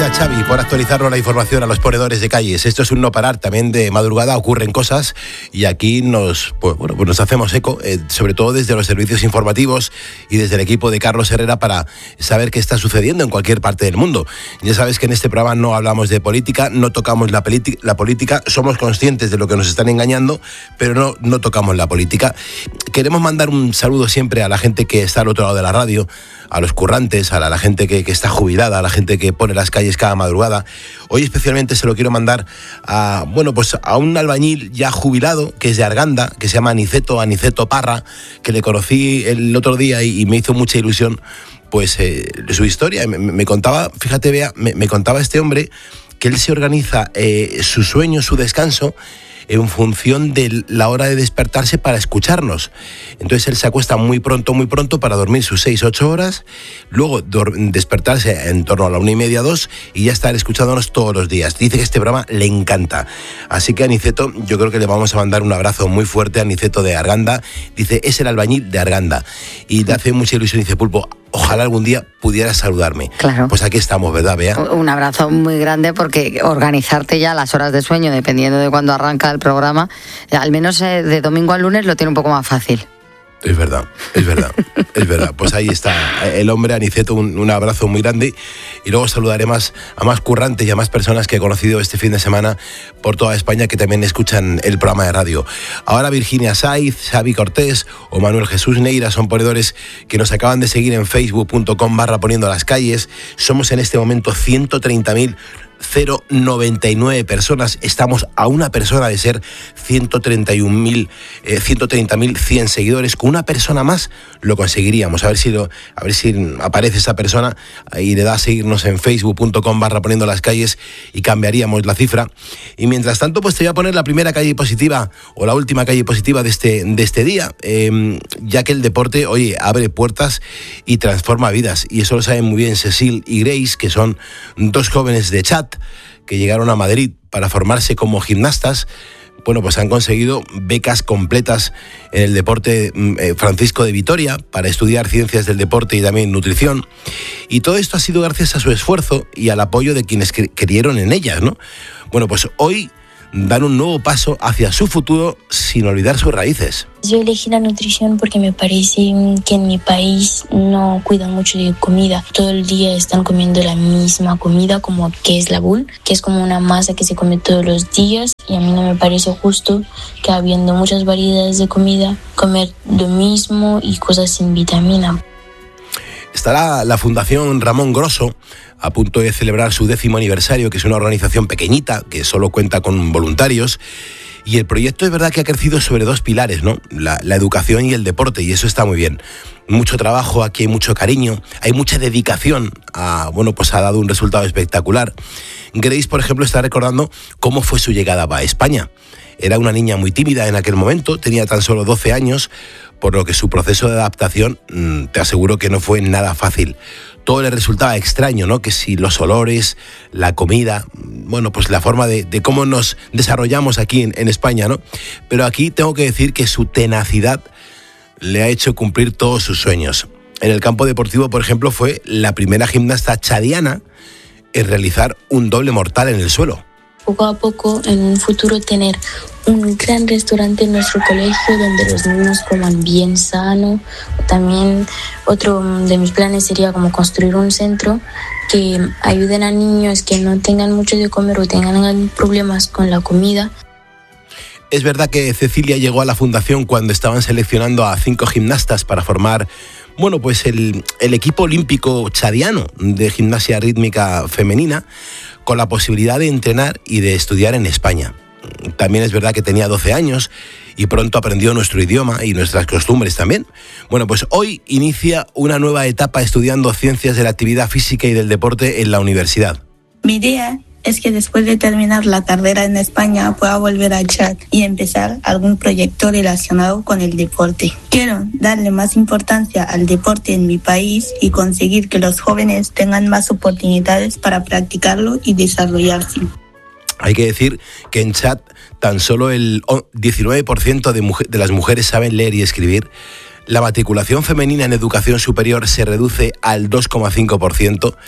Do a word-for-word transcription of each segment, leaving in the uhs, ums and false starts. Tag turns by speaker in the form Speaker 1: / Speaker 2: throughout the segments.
Speaker 1: Gracias, Xavi, por actualizarnos la información a los ponedores de calles. Esto es un no parar, también de madrugada ocurren cosas y aquí nos, pues, bueno, pues nos hacemos eco, eh, sobre todo desde los servicios informativos y desde el equipo de Carlos Herrera para saber qué está sucediendo en cualquier parte del mundo. Ya sabes que en este programa no hablamos de política, no tocamos la, politi- la política, somos conscientes de lo que nos están engañando, pero no, no tocamos la política. Queremos mandar un saludo siempre a la gente que está al otro lado de la radio, a los currantes, a la, a la gente que, que está jubilada, a la gente que pone las calles cada madrugada. Hoy especialmente se lo quiero mandar a, bueno, pues a un albañil ya jubilado, que es de Arganda, que se llama Aniceto, Aniceto Parra, que le conocí el otro día y, y me hizo mucha ilusión, pues, eh, su historia. Me, me contaba, fíjate, Bea, me, me contaba este hombre que él se organiza eh, su sueño, su descanso, en función de la hora de despertarse para escucharnos. Entonces él se acuesta muy pronto, muy pronto para dormir sus seis, ocho horas, luego dor- despertarse en torno a la una y media, dos, y ya estar escuchándonos todos los días. Dice que este programa le encanta. Así que a Aniceto, yo creo que le vamos a mandar un abrazo muy fuerte a Aniceto de Arganda. Dice, es el albañil de Arganda. Y le hace mucha ilusión, dice, Pulpo, ojalá algún día pudieras saludarme.
Speaker 2: Claro.
Speaker 1: Pues aquí estamos, ¿verdad, Bea?
Speaker 2: Un abrazo muy grande, porque organizarte ya las horas de sueño, dependiendo de cuándo arranca el programa, al menos de domingo a lunes lo tiene un poco más fácil.
Speaker 1: Es verdad, es verdad, es verdad. Pues ahí está el hombre, Aniceto, un, un abrazo muy grande. Y luego saludaré más a más currantes y a más personas que he conocido este fin de semana por toda España que también escuchan el programa de radio. Ahora Virginia Saiz, Xavi Cortés o Manuel Jesús Neira son ponedores que nos acaban de seguir en facebook punto com barra poniendo las calles. Somos en este momento ciento treinta mil noventa y nueve personas. Estamos a una persona de ser ciento treinta y un mil, eh, ciento treinta mil cien seguidores. Con una persona más lo conseguiríamos. A ver si lo, a ver si aparece esa persona y le da a seguirnos en facebook punto com barra poniendo las calles y cambiaríamos la cifra. Y mientras tanto, pues te voy a poner la primera calle positiva o la última calle positiva de este, de este día, eh, ya que el deporte, oye, abre puertas y transforma vidas. Y eso lo saben muy bien Cecil y Grace, que son dos jóvenes de Chad que llegaron a Madrid para formarse como gimnastas. Bueno, pues han conseguido becas completas en el deporte eh, Francisco de Vitoria para estudiar ciencias del deporte y también nutrición. Y todo esto ha sido gracias a su esfuerzo y al apoyo de quienes cre- creyeron en ellas, ¿no? Bueno, pues hoy dan un nuevo paso hacia su futuro sin olvidar sus raíces.
Speaker 3: Yo elegí la nutrición porque me parece que en mi país no cuidan mucho de comida. Todo el día están comiendo la misma comida, como que es la bul, que es como una masa que se come todos los días. Y a mí no me parece justo que habiendo muchas variedades de comida, comer lo mismo y cosas sin vitamina.
Speaker 1: Estará la Fundación Ramón Grosso a punto de celebrar su décimo aniversario, que es una organización pequeñita que solo cuenta con voluntarios. Y el proyecto es verdad que ha crecido sobre dos pilares, ¿no? La, la educación y el deporte, y eso está muy bien. Mucho trabajo, aquí hay mucho cariño, hay mucha dedicación. A, bueno, pues ha dado un resultado espectacular. Grace, por ejemplo, está recordando cómo fue su llegada a España. Era una niña muy tímida en aquel momento, tenía tan solo doce años, por lo que su proceso de adaptación, te aseguro que no fue nada fácil. Todo le resultaba extraño, ¿no? Que si los olores, la comida, bueno, pues la forma de, de cómo nos desarrollamos aquí en, en España, ¿no? Pero aquí tengo que decir que su tenacidad le ha hecho cumplir todos sus sueños. En el campo deportivo, por ejemplo, fue la primera gimnasta chadiana en realizar un doble mortal en el suelo.
Speaker 3: Poco a poco, en un futuro, tener un gran restaurante en nuestro colegio donde los niños coman bien sano. También otro de mis planes sería como construir un centro que ayuden a niños que no tengan mucho de comer o tengan problemas con la comida.
Speaker 1: Es verdad que Cecilia llegó a la fundación cuando estaban seleccionando a cinco gimnastas para formar, bueno, pues el, el equipo olímpico chadiano de gimnasia rítmica femenina, con la posibilidad de entrenar y de estudiar en España. También es verdad que tenía doce años y pronto aprendió nuestro idioma y nuestras costumbres también. Bueno, pues hoy inicia una nueva etapa estudiando ciencias de la actividad física y del deporte en la universidad.
Speaker 4: Mi idea es que después de terminar la carrera en España pueda volver a Chad y empezar algún proyecto relacionado con el deporte. Quiero darle más importancia al deporte en mi país y conseguir que los jóvenes tengan más oportunidades para practicarlo y desarrollarse.
Speaker 1: Hay que decir que en Chad tan solo el diecinueve por ciento de, mujer, de las mujeres saben leer y escribir. La matriculación femenina en educación superior se reduce al dos coma cinco por ciento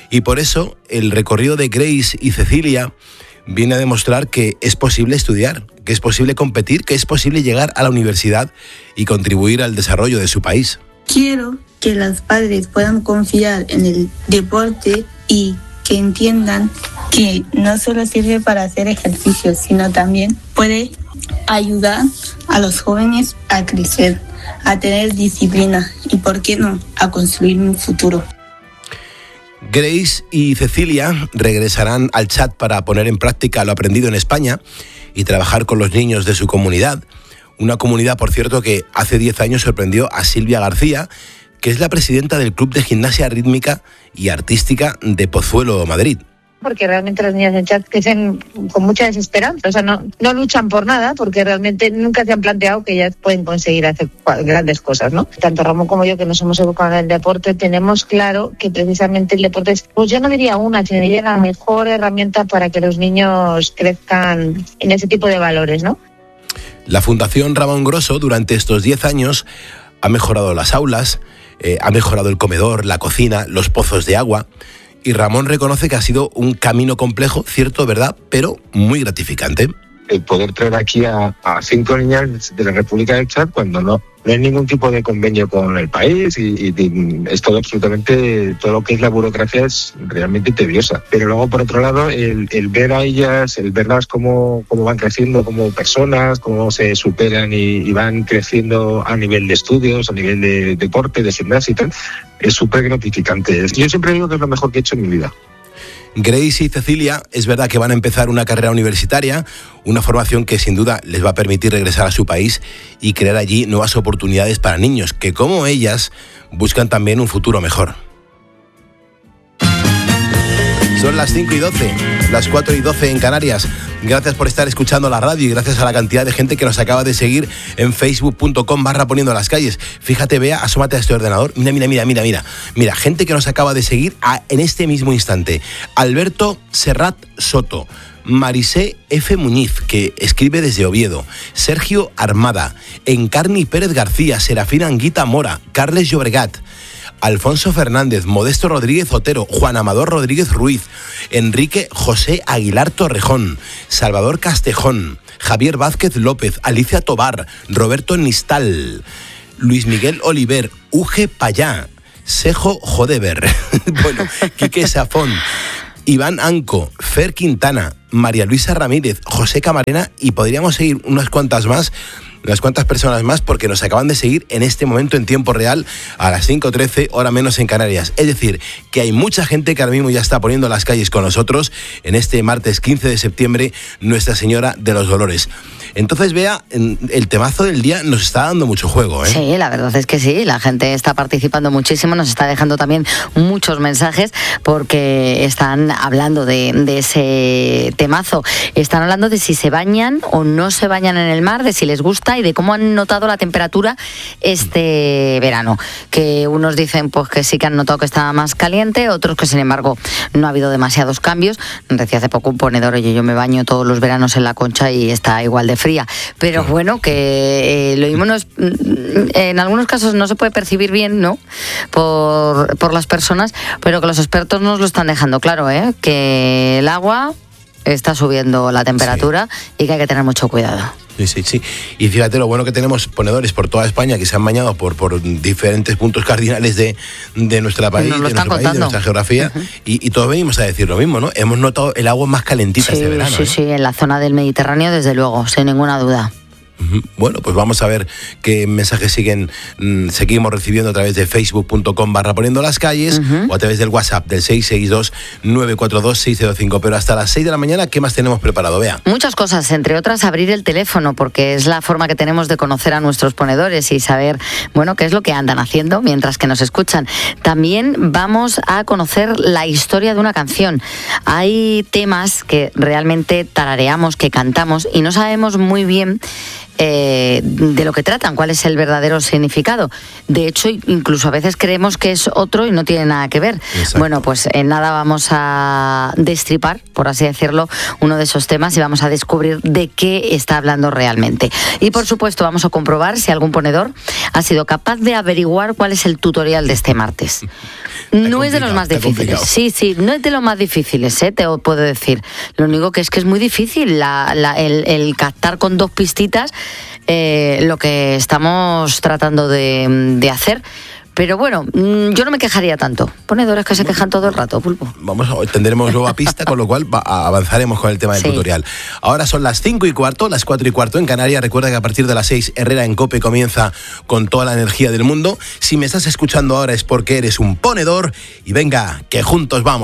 Speaker 1: Y por eso el recorrido de Grace y Cecilia viene a demostrar que es posible estudiar, que es posible competir, que es posible llegar a la universidad y contribuir al desarrollo de su país.
Speaker 4: Quiero que los padres puedan confiar en el deporte y que entiendan que no solo sirve para hacer ejercicio, sino también puede ayudar a los jóvenes a crecer, a tener disciplina y, ¿por qué no?, a construir un futuro.
Speaker 1: Grace y Cecilia regresarán al chat para poner en práctica lo aprendido en España y trabajar con los niños de su comunidad. Una comunidad, por cierto, que hace diez años sorprendió a Silvia García, que es la presidenta del Club de Gimnasia Rítmica y Artística de Pozuelo, Madrid.
Speaker 5: Porque realmente las niñas en chat crecen con mucha desesperanza, o sea, no, no luchan por nada porque realmente nunca se han planteado que ellas pueden conseguir hacer grandes cosas, ¿no? Tanto Ramón como yo, que nos hemos educado en el deporte, tenemos claro que precisamente el deporte es, pues yo no diría una, sino diría la mejor herramienta para que los niños crezcan en ese tipo de valores, ¿no?
Speaker 1: La Fundación Ramón Grosso durante estos diez años ha mejorado las aulas, eh, ha mejorado el comedor, la cocina, los pozos de agua. Y Ramón reconoce que ha sido un camino complejo, cierto, ¿verdad?, pero muy gratificante.
Speaker 6: El poder traer aquí a, a cinco niñas de la República del Chad cuando no, no hay ningún tipo de convenio con el país y, y, y es todo absolutamente, todo lo que es la burocracia es realmente tediosa. Pero luego, por otro lado, el, el ver a ellas, el verlas cómo, cómo van creciendo como personas, cómo se superan y, y van creciendo a nivel de estudios, a nivel de deporte, de gimnasia y tal, es súper gratificante. Yo siempre digo que es lo mejor que he hecho en mi vida.
Speaker 1: Grace y Cecilia, es verdad que van a empezar una carrera universitaria, una formación que sin duda les va a permitir regresar a su país y crear allí nuevas oportunidades para niños que, como ellas, buscan también un futuro mejor. Son las cinco y doce, las cuatro y doce en Canarias. Gracias por estar escuchando la radio y gracias a la cantidad de gente que nos acaba de seguir en facebook punto com barra poniendo las calles. Fíjate, Bea, asómate a este ordenador. Mira, mira, mira, mira, mira. Mira, gente que nos acaba de seguir a, en este mismo instante. Alberto Serrat Soto. Marisé F. Muñiz, que escribe desde Oviedo. Sergio Armada. Encarni Pérez García. Serafina Anguita Mora. Carles Llobregat. Alfonso Fernández, Modesto Rodríguez Otero, Juan Amador Rodríguez Ruiz, Enrique José Aguilar Torrejón, Salvador Castejón, Javier Vázquez López, Alicia Tobar, Roberto Nistal, Luis Miguel Oliver, Uge Payá, Sejo Jodeber, bueno, Quique Safón, Iván Anco, Fer Quintana, María Luisa Ramírez, José Camarena y podríamos seguir unas cuantas más, unas cuantas personas más porque nos acaban de seguir en este momento en tiempo real a las cinco trece, hora menos en Canarias. Es decir, que hay mucha gente que ahora mismo ya está poniendo las calles con nosotros en este martes quince de septiembre, Nuestra Señora de los Dolores. Entonces, Bea, el temazo del día nos está dando mucho juego, ¿eh?
Speaker 2: Sí, la verdad es que sí, la gente está participando muchísimo, nos está dejando también muchos mensajes porque están hablando de, de ese temazo. Están hablando de si se bañan o no se bañan en el mar, de si les gusta y de cómo han notado la temperatura este verano. Que unos dicen pues que sí que han notado que estaba más caliente, otros que sin embargo no ha habido demasiados cambios. Decía hace poco un ponedor, oye, yo me baño todos los veranos en la Concha y está igual de fría. Pero bueno, que eh, lo mismo no es, en algunos casos no se puede percibir bien, ¿no? Por, por las personas, pero que los expertos nos lo están dejando claro, ¿eh? Que el agua está subiendo la temperatura sí. Y que hay que tener mucho cuidado.
Speaker 1: Sí, sí, sí. Y fíjate lo bueno que tenemos ponedores por toda España que se han bañado por, por diferentes puntos cardinales de, de nuestra país, de nuestro país, de nuestra geografía, uh-huh. y, y todos venimos a decir lo mismo, ¿no? Hemos notado el agua más calentita
Speaker 2: sí,
Speaker 1: este verano.
Speaker 2: Sí,
Speaker 1: ¿eh?
Speaker 2: sí, en la zona del Mediterráneo, desde luego, sin ninguna duda.
Speaker 1: Bueno, pues vamos a ver qué mensajes siguen seguimos recibiendo a través de facebook punto com barra poniendo las calles uh-huh. o a través del WhatsApp del seis seis dos, nueve cuatro dos, seis cero cinco. Pero hasta las seis de la mañana, ¿qué más tenemos preparado, Bea?
Speaker 2: Muchas cosas, entre otras abrir el teléfono, porque es la forma que tenemos de conocer a nuestros ponedores y saber, bueno, qué es lo que andan haciendo mientras que nos escuchan. También vamos a conocer la historia de una canción. Hay temas que realmente tarareamos, que cantamos y no sabemos muy bien eh, de lo que tratan, cuál es el verdadero significado. De hecho, incluso a veces creemos que es otro y no tiene nada que ver.
Speaker 1: Exacto.
Speaker 2: Bueno, pues en nada vamos a destripar, por así decirlo, uno de esos temas y vamos a descubrir de qué está hablando realmente. Y por supuesto vamos a comprobar si algún ponedor ha sido capaz de averiguar cuál es el tutorial de este martes. No es de los más difíciles. Sí, sí, no es de los más difíciles, ¿eh? Te puedo decir. Lo único que es que es muy difícil la, la, el, el captar con dos pistitas eh, lo que estamos tratando de, de hacer. Pero bueno, yo no me quejaría tanto. Ponedores que se quejan todo el rato, Pulpo.
Speaker 1: Vamos, tendremos nueva pista, con lo cual va, avanzaremos con el tema del sí. tutorial. Ahora son las cinco y cuarto, las cuatro y cuarto en Canarias. Recuerda que a partir de las seis, Herrera en COPE comienza con toda la energía del mundo. Si me estás escuchando ahora es porque eres un ponedor. Y venga, que juntos vamos.